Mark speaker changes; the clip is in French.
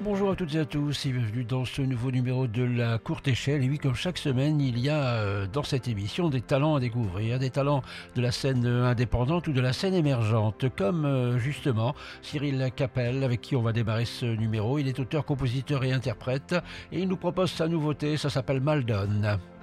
Speaker 1: Bonjour à toutes et à tous et bienvenue dans ce nouveau numéro de la Courte Échelle. Et oui, comme chaque semaine, il y a dans cette émission des talents à découvrir, des talents de la scène indépendante ou de la scène émergente, comme justement Cyril Capel, avec qui on va démarrer ce numéro. Il est auteur, compositeur et interprète et il nous propose sa nouveauté, ça s'appelle Maldon.